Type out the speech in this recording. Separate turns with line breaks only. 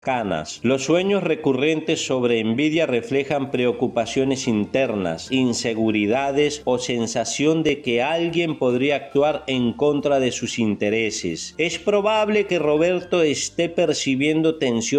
Canas. Los sueños recurrentes sobre envidia reflejan preocupaciones internas, inseguridades o sensación de que alguien podría actuar en contra de sus intereses. Es probable que Roberto esté percibiendo tensión